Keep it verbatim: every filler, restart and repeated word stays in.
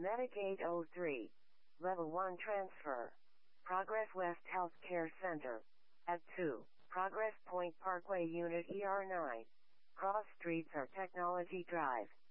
Medic eight oh three. Level one transfer. Progress West Healthcare Center. At two. Progress Point Parkway Unit E R nine. Cross Streets or Technology Drive.